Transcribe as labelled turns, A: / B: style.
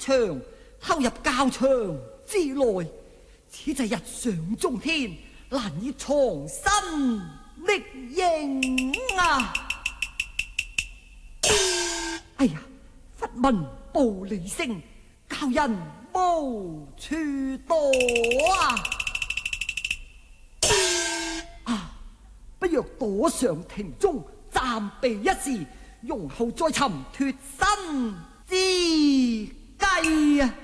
A: 槍，偷入教場之內，此際日上中天，難以藏身匿影啊！哎呀，忽聞暴利聲，教人無處躲啊！不若躲上庭中，暫避一時，容後再尋脫身之計啊！